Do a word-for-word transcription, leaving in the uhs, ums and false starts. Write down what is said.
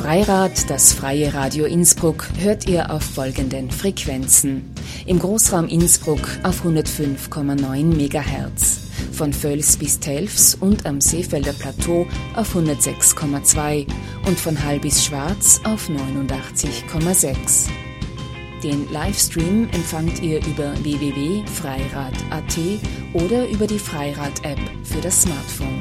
Freirad, das freie Radio Innsbruck, hört ihr auf folgenden Frequenzen. Im Großraum Innsbruck auf hundertfünf Komma neun Megahertz, von Völs bis Telfs und am Seefelder Plateau auf hundertsechs Komma zwei und von Hall bis Schwarz auf neunundachtzig Komma sechs. Den Livestream empfangt ihr über w w w punkt freirad punkt a t oder über die Freirad-App für das Smartphone.